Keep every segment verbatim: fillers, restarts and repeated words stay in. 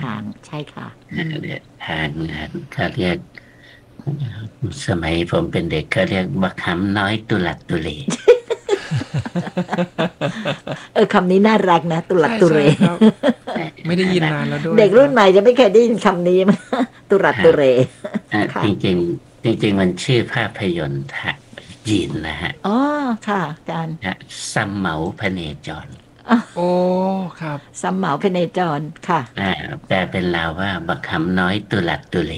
ทางใช่ค่ะเรียกทางนะเขาเรียกสมัยผมเป็นเด็กเขาเรียกบักหำน้อยตุลัดตุเลเออคำนี้น่ารักนะตุลัใช่ใช่กตุเรครับไม่ได้น่ารักยินนานแล้วด้วยเด็กครับรุ่นใหม่จะไม่เคยได้ยินคำนี้มั้ยตุรัครับสตุเรอ่าจค่ะริงๆจริงๆมันชื่อภาพยนตร์จีนนะฮะอ๋อค่ะอาจารย์นะซัมเหมาพเนจรโอ้ครับซัมเหมาเพเนจรค่ะอ่าแปลเป็นลาวว่าบักหำน้อยตุลัดตุเล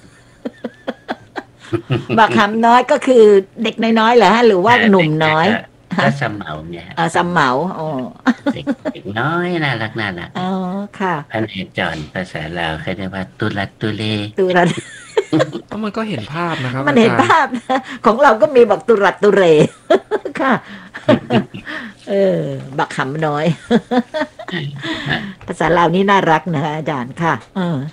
บักคำน้อยก็คือเด็กน้อยๆเหรอฮะหรือว่าอ่าหนุ่เด็กมน้อยก็ก็ฮะซัมเหมาเนี่ยเออซัซัมเหมามเหมาอ๋อเด็กเด็กน้อยน่ารักน่ารักอ๋อค่ะพเนจรภาษาลาวเขาเรียกว่าตุลัดตุเลตุรัสก็มันก็เห็นภาพนะครับมันเห็นอาจารย์ภาพนะของเราก็มีบักตุรัสตุเรค่ะเออบักขำน้อยภาษาลาวนี่น่ารักนะอาจารย์ค่ะเออ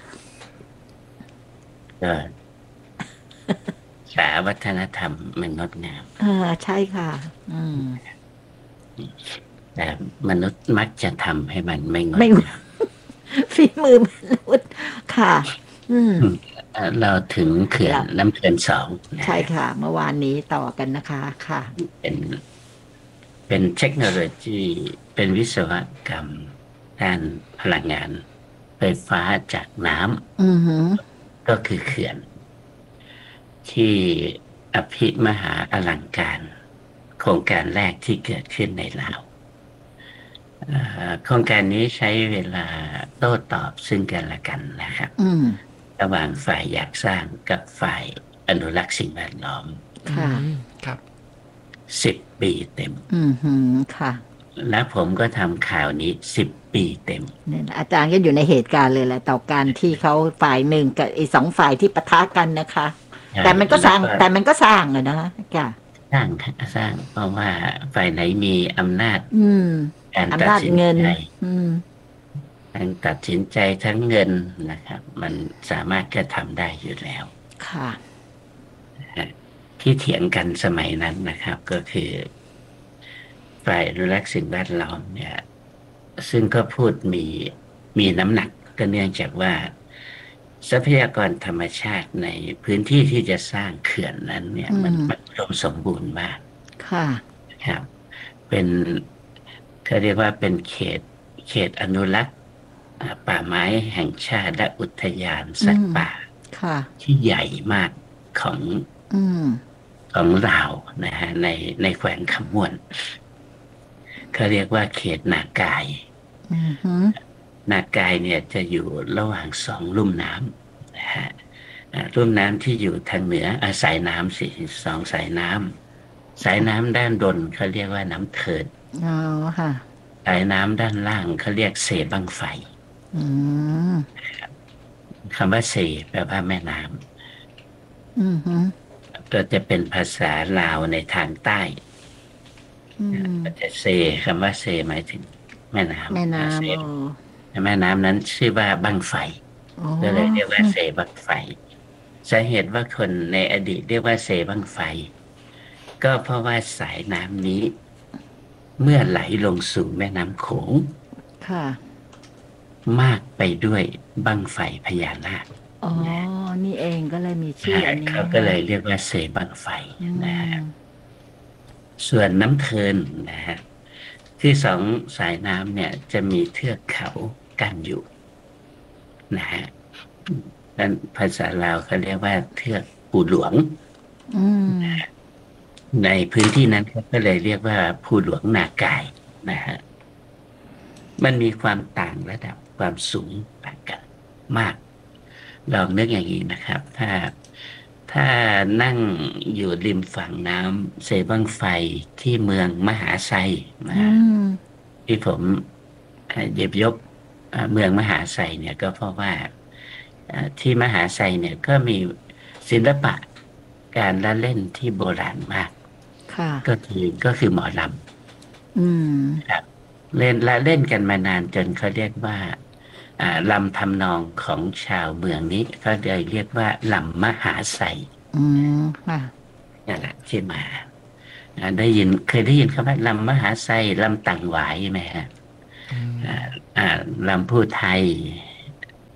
ก็สาวัฒนธรรมมันงดงามเออใช่ค่ะอืมแต่มนุษย์มักจะทำให้มันไม่งดไม่งามฝีมือมนุษย์ค่ะ อืมอืมเอ่อเราถึงเขื่อนแล้วน้ำเขื่อนสองนะใช่ฮะค่ะ เมื่อวานนี้ต่อกันนะคะค่ะเป็นเป็นเทคโนโลยีเป็นวิศวกรรมด้านพลังงานไฟฟ้าจากน้อือหือำก็คือเขื่อนที่อภิมหาอลังการโครงการแรกที่เกิดขึ้นในลาวเอ่อโครงการนี้ใช้เวลาโต้ตอบซึ่งกันและกันนะครับอืมระหว่างฝ่ายอยากสร้างกับฝ่ายอนุรักษ์สิ่งแวดล้อมอืค่ะมครับสิบปีเต็มอือหือค่ะและผมก็ทำข่าวนี้สิบปีเต็มเนี่ยนะอาจารย์ก็อยู่ในเหตุการณ์เลยแหละต่อการที่เขาฝ่ายหนึ่งกับอีกสองฝ่ายที่ปะทะกันนะคะแต่มันก็สร้างแล้วก็แต่มันก็สร้างอะนะจ้ะสร้างสร้างเพราะว่าฝ่ายไหนมีอำนาจอืมการตัอำนาจดสินเงินใจอืมทั้งตัดสินใจทั้งเงินนะครับมันสามารถกระทำได้อยู่แล้วค่ะที่เถียงกันสมัยนั้นนะครับ ก็คือฝ่ายอนุรักษ์สิ่งแวดล้อมเนี่ยซึ่งก็พูดมีมีน้ำหนักก็เนื่องจากว่าทรัพยากรธรรมชาติในพื้นที่ที่จะสร้างเขื่อนนั้นเนี่ยอืมันมมันอุดมสมบูรณ์มากค่ะครับเป็นเขาเรียกว่าเป็นเขตเขตอนุรักษ์อ่าป่าไม้แห่งชาติและอุทยานอืสัตมว์ป่าค่ะที่ใหญ่มากของอืมของลาวนะฮะในในแขวงคำม่วนเขาเรียกว่าเขตนากายอือหือนากายเนี่ยจะอยู่ระหว่างสองลุ่มน้ำนะฮะอ่าลุ่มน้ำที่อยู่ทางเหนืออาสายน้ำสี่สองสายน้ำสายน้ำด้านบนเขาเรียกว่าน้ำเทินอ๋อค่ะสายน้ำด้านล่างเขาเรียกเสบังไฟอืมคำว่าเสแปลว่าแม่น้อือหือำก็จะเป็นภาษาลาวในทางใต้อืมก็จะเซคำว่าเซหมายถึงแม่น้แม่ำอ่าเซน้ำอ๋อแม่น้ำนั้นชื่อว่าบังไฟอ๋อก็เลยเรียกว่าเซบังไฟสาเหตุว่าคนในอดีตเรียกว่าเซบังไฟก็เพราะว่าสายน้ำนี้เมื่อไหลลงสู่แม่น้ำโขงค่ะมากไปด้วยบั้งไฟพญานาคอ๋อนะนี่เองก็เลยมีชื่ออันนี้เขาก็เลยเรียกว่าเซบั้งไฟอืนะฮะมส่วนน้ำเทินนะฮะที่สองสายน้ำเนี่ยจะมีเทือกเขากั้นอยู่นะฮะนั่นภาษาลาวเขาเรียกว่าเทือกปูหลวงอืมในพื้นที่นั้นเขาก็เลยเรียกว่าภูหลวงนากายนะฮะมันมีความต่างระดับความสูงต่างกันมากลองนึกอย่างนี้นะครับ ถ้าถ้านั่งอยู่ริมฝั่งน้ำเซบังไฟที่เมืองมหาไซนะอืฮะมที่ผมเอ่อหยิบยกเอ่อเมืองมหาไซเนี่ยก็เพราะว่าเอ่อที่มหาไซเนี่ยก็มีศิลปะการละเล่นที่โบราณมากค่ะก็คือก็คือหมอลอืมำครับเล่นและเล่นกันมานานจนเขาเรียกว่าอ่าลำทำนองของชาวเมืองนี้เขาเลยเรียกว่าลำมหาไซอืมค่ะนั่นแหละที่มาอ่าได้ยินเคยได้ยินคำว่าลำมหาไซลำต่างหวายไหมฮะอืมอ่าอ่าลำพูไทย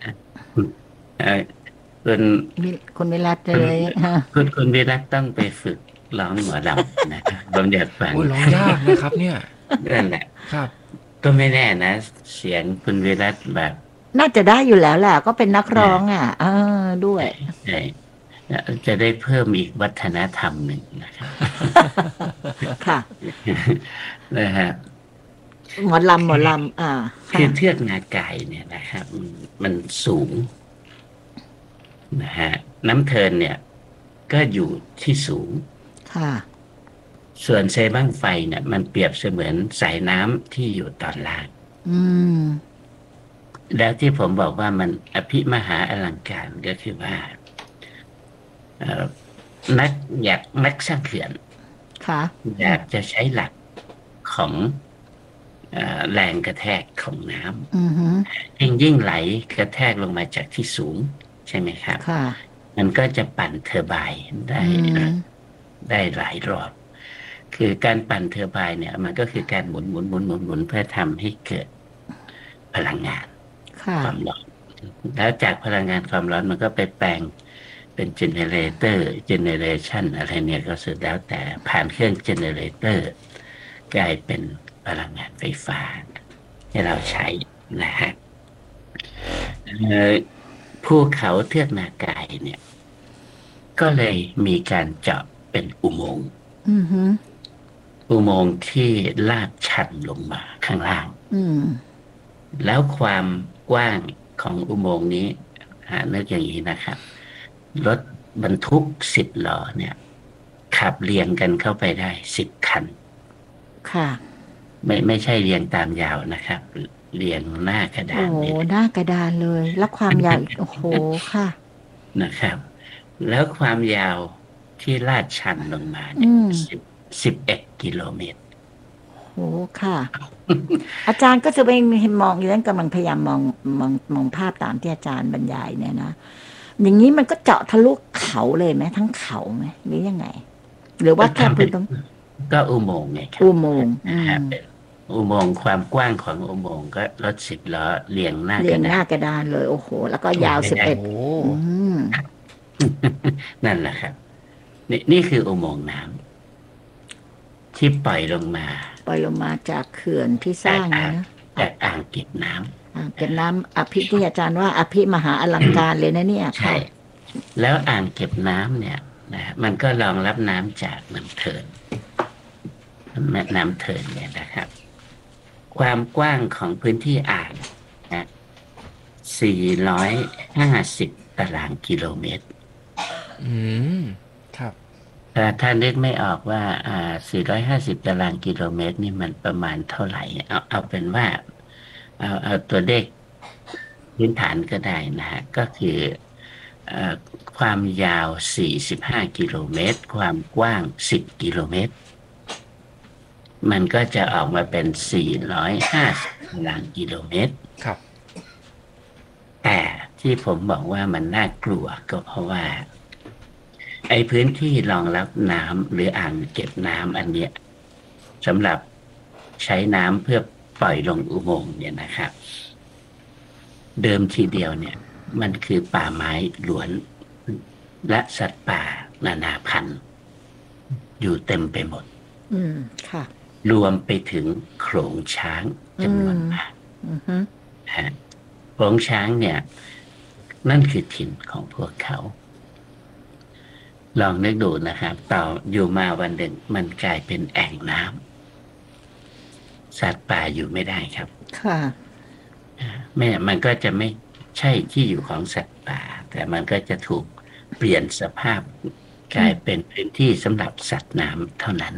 เอ่อคุณวิคุณวิรัตเลยฮะคุณคุณวิรัตต้องไปฝึกร้องหมอลำนะครับผมอยากฟังโอ้ยร้องยากนะครับเนี่ยนั่นแหละครับก็ไม่แน่นะ เสียงคุณวิรัตแบบน่าจะได้อยู่แล้วแหละก็เป็นนักร้องอ่ะเออด้วยใช่จะได้เพิ่มอีกวัฒนธรรมหนึ่งนะครับค่ะนะฮะหมอลำหมอลำอ่าคือค่ะเทือกนาไก่เนี่ยนะครับมันมันสูงนะฮะน้ำเทินเนี่ย ก็อยู่ที่สูงค่ะส่วนเซบั้งไฟเนี่ย มันเปรียบเสมือนสายน้ำที่อยู่ตอนล่างอืมแล้วที่ผมบอกว่ามันอภิมหาอลังการก็คือว่าเอ่อนักอยากนักสร้างเขื่อนค่ะอยากจะใช้หลักของเอ่อแรงกระแทกของน้อือฮึำยิ่งยิ่งไหลกระแทกลงมาจากที่สูงใช่ไหมครับค่ะมันก็จะปั่นเทอร์ไบน์ได้อืมได้หลายรอบ คือการปั่นเทอร์ไบน์เนี่ย มันก็คือการหมุนหมุนหมุนหมุนหมุนเพื่อทำให้เกิดพลังงานค่ะความร้อน แล้วจากพลังงานความร้อนมันก็ไปแปลงเป็นเจเนเรเตอร์เจเนเรชันอะไรเนี่ยก็สุดแล้วแต่ผ่านเครื่องเจเนเรเตอร์กลายเป็นพลังงานไฟฟ้าที่เราใช้นะฮะเอ่อภูเขาเทือกนาไก่เนี่ย ก็เลยมีการเจาะเป็นอุโมงค์อือฮึอุโมงค์ที่ลาดชันลงมาข้างล่างอืมแล้วความกว้างของอุโมงค์นี้หานึกอย่างนี้นะครับ รถบรรทุกสิบล้อเนี่ย ขับเรียงกันเข้าไปได้สิบคันค่ะไม่ไม่ใช่เรียงตามยาวนะครับ เรียงหน้ากระดาโอ้ษโหนี่หน้ากระดานเลย แล้วความยาวอีกโอ้โห ค่ะนะครับ แล้วความยาวที่ลาดชันลงมาเนี่อืยมสิบสิบเอ็ดกิโลเมตรโอ้ค่ะ อาจารย์ก็จะไปเห็นมองอยู่นั้นกำลังพยายามมองมองมองภาพตามที่อาจารย์บรรยายเนี่ยนะ อย่างนี้มันก็เจาะทะลุเขาเลยไหมทั้งเขาไหมหรือยังไง หรือว่าแค่พื้นตรงก็อุโมงค์ไงครัอุโมงค์อืนะฮะมเป็นอุโมงค์ความกว้างของอุโมงค์ก็รถสิบล้อเรียงหน้าเรีกยงระหดาน้าษกระดานเลย โอ้โห แล้วก็ยาวไม่สิบได้เอ็ดโอ้อืมนั่นแหละครับ นี่นี่คืออุโมงค์น้ำที่ปล่อยลงมาปล่อยลงมาจากเขื่อนที่สร้างเนี่ยนะจากอ่างเก็บน้ำอ่างเก็บน้ำอภิที่อาจารย์ว่าอภิมหาอลังการเลยนะเนี่ยใช่ แล้วอ่างเก็บน้ำเนี่ยนะมันก็รองรับน้ำจากน้ำเทินแม่น้ำเทินเนี่ยนะครับ ความกว้างของพื้นที่อ่างนะสี่ร้อยห้าสิบตารางกิโลเมตรอืม ครับแต่ถ้านึกไม่ออกว่า อ่า สี่ร้อยห้าสิบตารางกิโลเมตรนี่มันประมาณเท่าไหร่ เอาเอาเป็นว่า เอาเอาตัวเลขพื้นฐานก็ได้นะฮะ ก็คือเอ่อความยาว สี่สิบห้ากิโลเมตร ความกว้าง สิบกิโลเมตร มันก็จะออกมาเป็น สี่ร้อยห้าสิบตารางกิโลเมตรครับแต่ที่ผมบอกว่ามันน่ากลัวก็เพราะว่า ไอ้พื้นที่รองรับน้ำหรืออ่างเก็บน้ำอันเนี้ยสำหรับใช้น้ำเพื่อปล่อยลงอุโมงค์เนี่ยนะครับ เดิมทีเดียวเนี่ย มันคือป่าไม้ล้วน และสัตว์ป่านานาพันธุ์ อยู่เต็มไปหมดอืม ค่ะรวมไปถึงโขลงช้างจำนวนมากอือฮึฮะโขลงช้างเนี่ย นั่นคือถิ่นของพวกเขา ลองนึกดูนะครับ ต่ออยู่มาวันหนึ่งมันกลายเป็นแอ่งน้ำสัตว์ป่าอยู่ไม่ได้ครับค่ะแม่มันก็จะไม่ใช่ที่อยู่ของสัตว์ป่า แต่มันก็จะถูกเปลี่ยนสภาพกลายเป็นพื้นที่สำหรับสัตว์น้ำเท่านั้น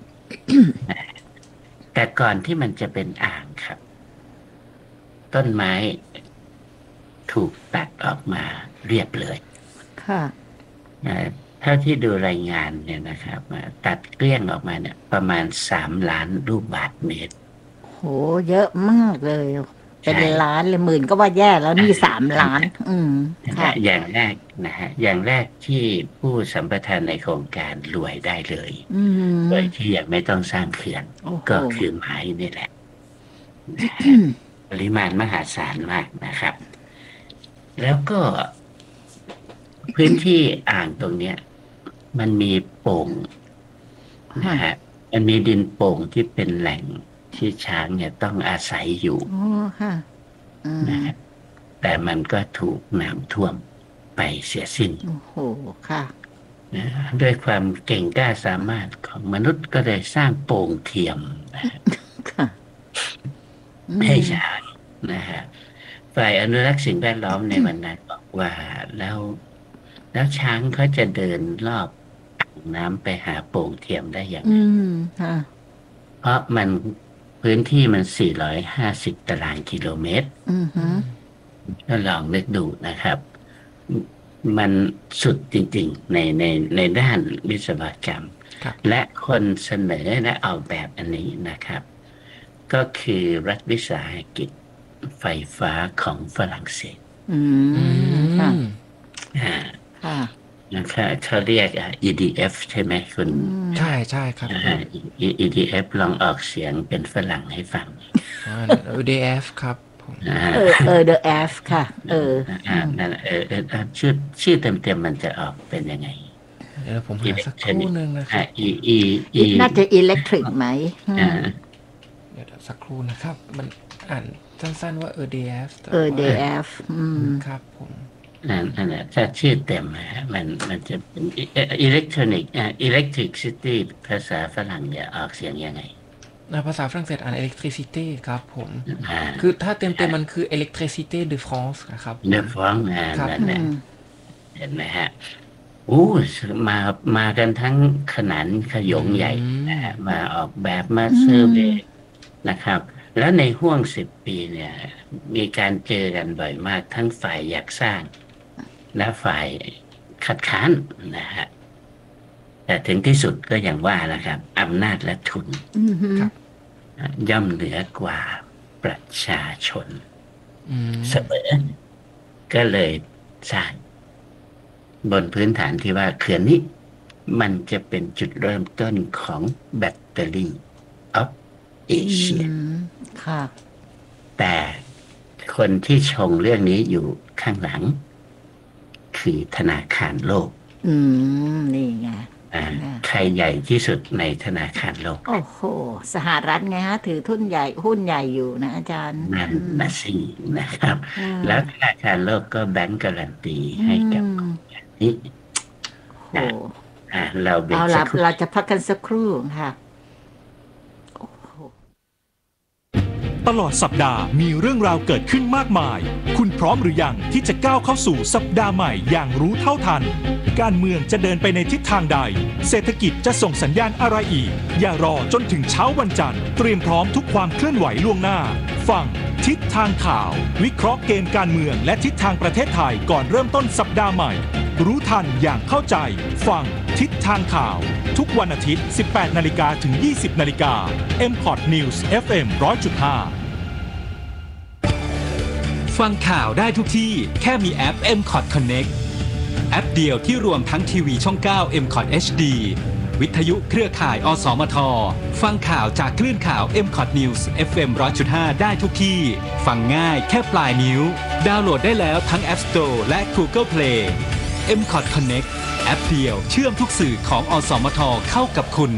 แต่ก่อนที่มันจะเป็นอ่างครับ ต้นไม้ถูกตัดออกมาเรียบเลยค่ะเท่าที่ดูรายงานเนี่ยนะครับ ตัดเกลี้ยงออกมาเนี่ย ประมาณสามล้านลูกบาศก์เมตรโห เยอะมากเลย เป็นใช่ล้านเลยหมื่นก็ว่าแย่แล้วนี่สามล้าน อืม ค่ะอย่างแรกนะฮะอย่างแรกที่ผู้สัมปทานในโครงการรวยได้เลยอืมโดยที่ยังไม่ต้องสร้างเขื่อนโอ้โหก็คือไม้นี่แหละ ปริมาณมหาศาลมากนะครับแล้วก็พื้นที่อ่างตรงเนี้ยมันมีโป่งนะค่ะฮะมันมีดินโป่งที่เป็นแหล่งที่ช้างเนี่ยต้องอาศัยอยู่อ๋อค่ะอืมนะฮะแต่มันก็ถูกน้ำท่วมไปเสียสิ้นโอ้โหค่ะนะด้วยความเก่งกล้าสามารถของมนุษย์ก็ได้สร้างโป่งเทียมนะฮะค่ะอืมให้ช้างนะฮะฝ่ายอนุรักษ์สิ่งแวดล้อมในวันนั้นบอกว่าแล้วแล้วช้างเขาจะเดินรอบอ่างน้ำไปหาโป่งเทียมได้อย่างไรอืมค่ะเพราะมันพื้นที่มันสี่ร้อยห้าสิบตารางกิโลเมตรอือฮึก็ลองนึกดูนะครับ มันสุดจริงๆในในในด้านวิศวกรรมครับและคนเสนอและออกแบบอันนี้นะครับ ก็คือรัฐวิสาหกิจไฟฟ้าของฝรั่งเศสอือืมค่ะมอ่าค่ะนะครับเขาเรียกอ่ะ อี ดี เอฟ ใช่ไหมคุณอืมใช่ใช่ครับอ่า อี ดี เอฟ ลองออกเสียงเป็นฝรั่งให้ฟังอ่า เอ ดี เอฟ ครับผมอ่าเออเออ the F ค่ะ เอออ่านั่นแหละเออเออเออชื่อชื่อเต็มๆมันจะออกเป็นยังไงเดี๋ยวผมหาสักครู่หนึ่งนะคอ่ารับ E E E น่าจะอิเล็กทริกไหมอืมอ่าเดี๋ยวสักครู่นะครับ มันอ่านสั้นๆว่า เอ ดี เอฟ แต่เออว่า the F อืมครับผมนั่นนั่นแหละถ้าชื่อเต็มนะฮะมันมันจะเป็นอิเล็กทรอนิกอ่าอิเล็กทริกซิตี้ภาษาฝรั่งเนี่ยออกเสียงยังไงในภาษาฝรั่งเศสอ่าน electricité ครับผมอ่าคือถ้าเต็มๆมันคือ electricité de France นะครับเนื้อฟ้องอ่าครับนั่นแหละอืมเห็นไหมฮะอู้มามากันทั้งขนานขยงใหญ่นะฮะมาออกแบบมาเซอร์เวย์นะครับ แล้วในห่วงสิบปีเนี่ย มีการเจอกันบ่อยมากทั้งฝ่ายอยากสร้าง และฝ่ายคัดค้านนะฮะแต่ถึงที่สุดก็อย่างว่านะครับอำนาจและทุนอืมฮึครับย่อมเหนือกว่าประชาชนอืมเสมอ ก็เลยสร้าง บนพื้นฐานที่ว่าเขื่อนนี้มันจะเป็นจุดเริ่มต้นของแบตเตอรี่ออฟเอเชียอืมค่ะแต่คนที่ชงเรื่องนี้อยู่ข้างหลัง คือธนาคารโลกอืม นี่ไงอ่าอ่าใครใหญ่ที่สุดในธนาคารโลกโอ้โห สหรัฐไงฮะ ถือทุนใหญ่หุ้นใหญ่อยู่นะอาจารย์นั่นอืมนะสินะครับอ่าแล้วธนาคารโลกก็แบงก์การันตีให้กับอืมนี่โอ้โหอ่าเราเบรกเอาสัละกครู่เราจะพักกันสักครู่ค่ะตลอดสัปดาห์มีเรื่องราวเกิดขึ้นมากมาย คุณพร้อมหรือยังที่จะก้าวเข้าสู่สัปดาห์ใหม่อย่างรู้เท่าทัน การเมืองจะเดินไปในทิศทางใด เศรษฐกิจจะส่งสัญญาณอะไรอีก อย่ารอจนถึงเช้าวันจันทร์เตรียมพร้อมทุกความเคลื่อนไหวล่วงหน้า ฟังทิศทางข่าว วิเคราะห์เกมการเมืองและทิศทางประเทศไทยก่อนเริ่มต้นสัปดาห์ใหม่ รู้ทันอย่างเข้าใจ ฟังทิศทางข่าว ทุกวันอาทิตย์ สิบแปดนาฬิกา ถึง ยี่สิบนาฬิกา เอ็ม พอด News เอฟ เอ็ม หนึ่งร้อยจุดห้า ฟังข่าวได้ทุกที่แค่มีแอป เอ็ม คอท Connect แอปเดียวที่รวมทั้งทีวีช่อง เก้า เอ็ม คอท เอช ดี วิทยุเครือข่าย อสมท ฟังข่าวจากคลื่นข่าว เอ็ม คอท News เอฟ เอ็ม หนึ่งร้อยจุดห้า ได้ทุกที่ ฟังง่ายแค่ปลายนิ้ว ดาวน์โหลดได้แล้วทั้ง App Store และ Google Play เอ็ม คอท Connect แอปเดียวเชื่อมทุกสื่อของอสมทเข้ากับคุณ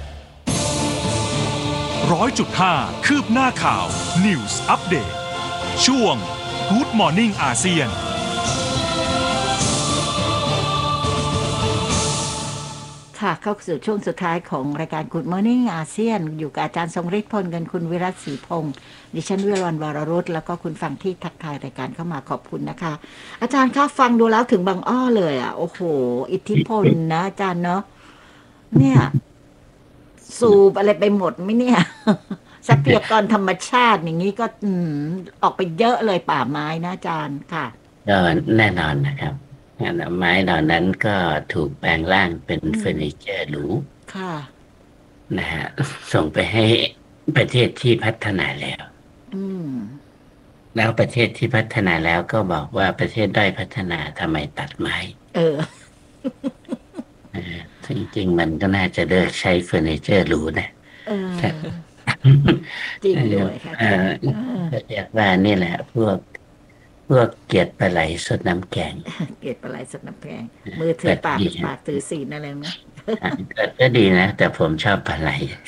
ร้อยจุดห้า คืบหน้าข่าว News Update ช่วง Good Morning อาเซียนค่ะเข้าสู่ช่วงสุดท้ายของรายการ Good Morning อาเซียนอยู่กับอาจารย์ทรงฤทธิ์พลเงินคุณวิรัตศรีพงศ์ดิฉันวิรวรรณวรรุตแล้วก็คุณฟังที่ทักทายรายการเข้ามาขอบคุณนะคะ อาจารย์คะฟังดูแล้วถึงบางอ้อเลยอ่ะโอ้โห อิทธิพลนะอาจารย์เนาะเนี่ย สูบอะไรไปหมดไหมเนี่ย ทรัพยากรธรรมชาติอย่างนี้ก็อืมออกไปเยอะเลยป่าไม้นะอาจารย์ค่ะก็แน่นอนนะครับไม้เหล่านั้นก็ถูกแปลงร่างเป็นเฟอร์นิเจอร์หรูค่ะนะฮะส่งไปให้ประเทศที่พัฒนาแล้วอืมแล้วประเทศที่พัฒนาแล้วก็บอกว่าประเทศด้อยพัฒนาทำไมตัดไม้เออเออจริงๆมันก็น่าจะเลิกใช้เฟอร์นิเจอร์หรูนะเออ จริงด้วยค่ะเออก็เรียกว่านี่แหละ พวกพวกเกลียดปลาไหลสดน้ำแกงเกลียดปลาไหลสดน้ำแกงมือถือปากดีปากถือศีลอะไรไหมอ่ะก็ก็ดีนะ แต่ผมชอบปลาไหล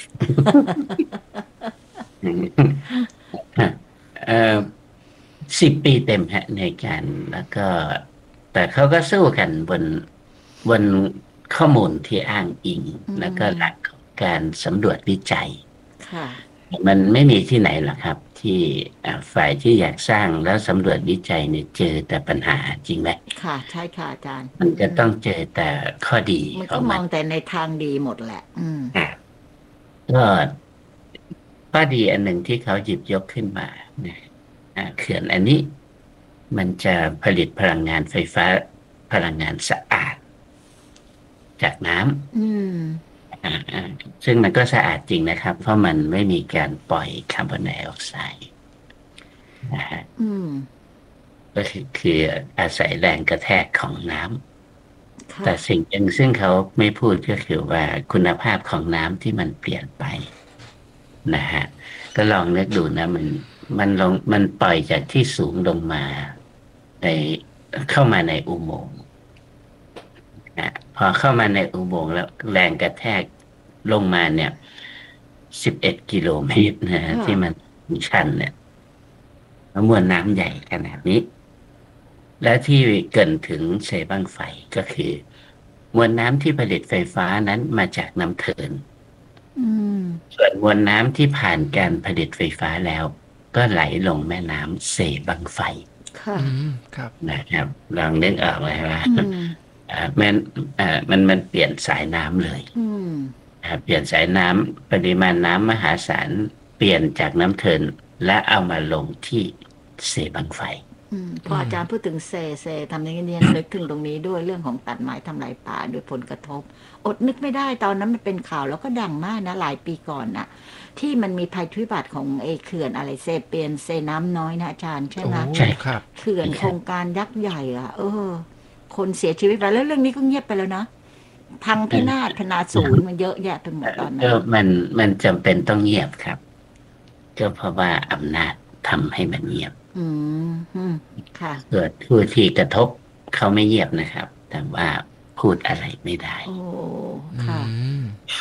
เอ่อสิบปีเต็มฮะในการแล้วก็ แต่เขาก็สู้กันบนบนข้อมูลที่อ้างอิงอืมแล้วก็หลักของการสำรวจวิจัยค่ะมันไม่มีที่ไหนหรอกครับ ที่อ่าฝ่ายที่อยากสร้างแล้วสำรวจวิจัยเนี่ยเจอแต่ปัญหาจริงไหมค่ะ ใช่ค่ะอาจารย์มันจะต้องเจอแต่ข้อดีมันขก็องมมัอน งแต่ในทางดีหมดแหละ อืมอ่ะก็ข้อดีอันหนึ่งที่เขาหยิบยกขึ้นมาเนี่ยอ่าเขื่อนอันนี้ มันจะผลิตพลังงานไฟฟ้าพลังงานสะอาด จากน้ำอืมอ่าอ่าซึ่งมันก็สะอาดจริงนะครับ เพราะมันไม่มีการปล่อยคาร์บอนไดออกไซด์นะฮะอืมก็คือคืออาศัยแรงกระแทกของน้ำค่ะแต่สิ่งหนึ่งซึ่งเขาไม่พูดก็คือว่าคุณภาพของน้ำที่มันเปลี่ยนไปนะฮะก็ลองนึกดูนะมันมันลงมันปล่อยจากที่สูงลงมาในเข้ามาในอุโมงค์นะพอเข้ามาในอุโมงค์แล้วแรงกระแทกลงมาเนี่ยสิบเอ็ดกิโลเมตรนะฮะค่ะที่มันชันเนี่ยแล้วมวลน้ำใหญ่ขนาดนี้ และที่เกินถึงเซบั้งไฟก็คือมวลน้ำที่ผลิตไฟฟ้านั้นมาจากน้ำเทินอืมส่วนมวลน้ำที่ผ่านการผลิตไฟฟ้าแล้ว ก็ไหลลงแม่น้ำเซบั้งไฟค่ะอืมครับนะครับลองนึกออกไหมว่าอืมอ่ามันอ่ามันมันเปลี่ยนสายน้ำเลยอืมนะครับเปลี่ยนสายน้ำปริมาณน้ำมหาศาลเปลี่ยนจากน้ำเทินและเอามาลงที่เซบั้งไฟอืมพออาจารย์พูดถึงเซเซทำอย่างนี้เนี่ยนึกถึงตรงนี้ด้วยเรื่องของตัดไม้ทำลายป่าด้วยผลกระทบ อดนึกไม่ได้ตอนนั้นมันเป็นข่าวแล้วก็ดังมากนะหลายปีก่อนน่ะ ที่มันมีภัยพิบัติของเอเขื่อนอะไรเซเปียนเซน้ำน้อยนะอาจารย์ใช่ไหมโอ้ใช่ครับเขื่อนโครงการยักษ์ใหญ่อ่ะ เออ คนเสียชีวิตไปแล้วเรื่องนี้ก็เงียบไปแล้วนะพังพินาศพนาศูนย์มันเยอะแยะไปหมดตอนนั้ก็นมันมันจำเป็นต้องเงียบครับก็เพราะว่าอำนาจทำให้มันเงียบอืมอืมค่ะเกิดผู้ที่กระทบเขาไม่เงียบนะครับ แต่ว่าพูดอะไรไม่ได้โอ้อืค่ะม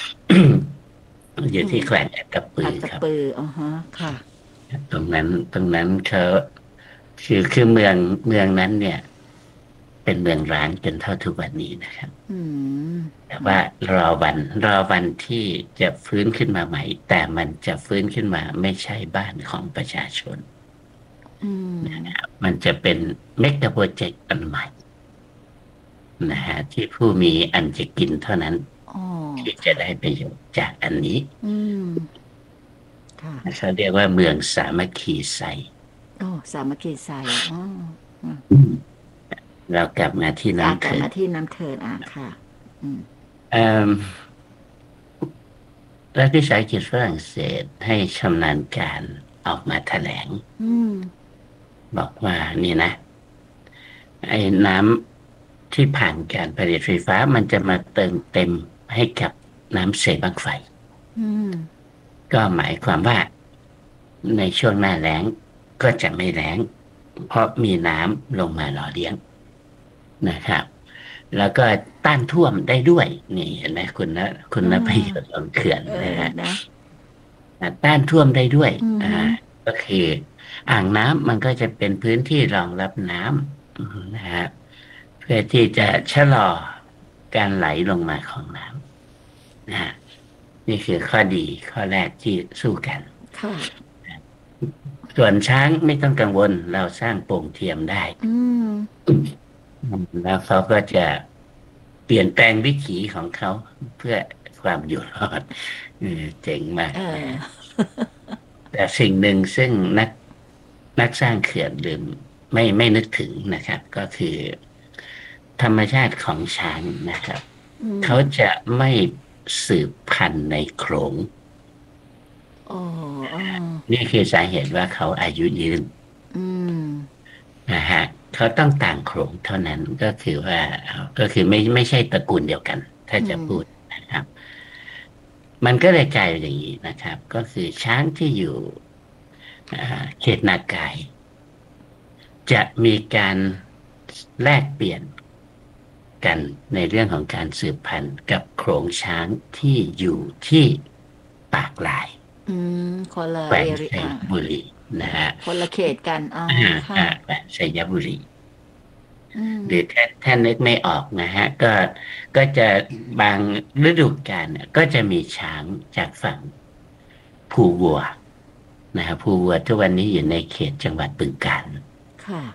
อยู่ที่แขวงอัตตปือัอตตครับปืออ๋อฮะค่ะตรงนั้นตรงนั้นเขาคือคือเมืองเมืองนั้นเนี่ย เป็นเมืองร้างจนเท่าทุกวันนี้นะครับอืมแต่ว่ารอวันรอวันที่จะฟื้นขึ้นมาใหม่ แต่มันจะฟื้นขึ้นมาไม่ใช่บ้านของประชาชนอืมนะครับมันจะเป็นเมกะโปรเจกต์อันใหม่นะฮะที่ผู้มีอันจะกินเท่านั้นอ๋อที่จะได้ประโยชน์จากอันนี้อืมค่ะเขาเรียกว่าเมืองสามัคคีไซโอ้สามัคคีใส่อ๋อเรากลับมาที่อ่ะน้ำกลับเถิมาดที่น้ำเทินอ่ะค่ะ อืมเอิ่มรัฐวิสาหกิจฝรั่งเศสให้ชำนาญการออกมาแถลงอืมบอกว่านี่นะ ไอ้น้ำที่ผ่านการผลิตไฟฟ้ามันจะมาเติมเต็มให้กับน้ำเซบั้งไฟอืมก็หมายความว่าในช่วงหน้าแล้งก็จะไม่แล้ง เพราะมีน้ำลงมาหล่อเลี้ยงนะครับ แล้วก็ต้านท่วมได้ด้วย นี่เห็นไหมคุณนะคุณนะประโยชน์ของเขื่อนเอนะอฮะนะอ่าต้านท่วมได้ด้วยอืมอ่า ก็คือ อ่างน้ำมันก็จะเป็นพื้นที่รองรับน้ำอืมนะฮะเพื่อที่จะชะลอการไหลลงมาของน้ำนะฮะนี่คือข้อดีข้อแรกที่สู้กันค่ะส่วนช้างไม่ต้องกังวลเราสร้างโป่งเทียมได้อืมแล้วเขาก็จะเปลี่ยนแปลงวิถีของเขาเพื่อความอยู่รอดเออเจ๋งมากเออแต่สิ่งหนึ่งซึ่งนักนักสร้างเขื่อนลืมไม่ไม่นึกถึงนะครับ ก็คือธรรมชาติของช้างนะครับอืมเขาจะไม่สืบพันธุ์ในโขลงอ๋ออ๋อนี่คือสาเหตุว่าเขาอายุยืนอืมนะฮะเขาต้องต่างโขลงเท่านั้นก็คือว่าก็คือไม่ไม่ใช่ตระกูลเดียวกัน ถ้าจะอืมพูดนะครับ มันก็เลยกลายเป็นอย่างนี้นะครับ ก็คือช้างที่อยู่อ่าเขตนากายจะมีการแลกเปลี่ยนกันในเรื่องของการสืบพันธุ์กับโขลงช้างที่อยู่ที่ปากลายอืมคนละแขวงเอริชัยอ่าบุรีนะฮะคนละเขตกันอ๋ออ่าค่ะอ่าแขวงชัยบุรีอืมหรือถ้าถ้านึกไม่ออกนะฮะก็ก็จะบางฤดูกาลเนี่ยก็จะมีช้างจากฝั่งภูวัวนะครับภูวัวทุกวันนี้อยู่ในเขตจังหวัดบึงกาฬค่ะ